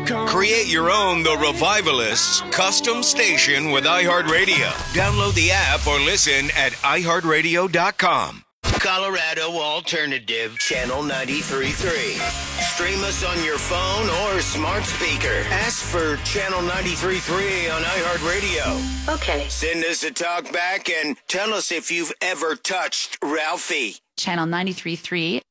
Create your own The Revivalists custom station with iHeartRadio. Download the app or listen at iHeartRadio.com. Colorado Alternative, Channel 93.3. Stream us on your phone or smart speaker. Ask for Channel 93.3 on iHeartRadio. Okay. Send us a talk back and tell us if you've ever touched Ralphie. Channel 93.3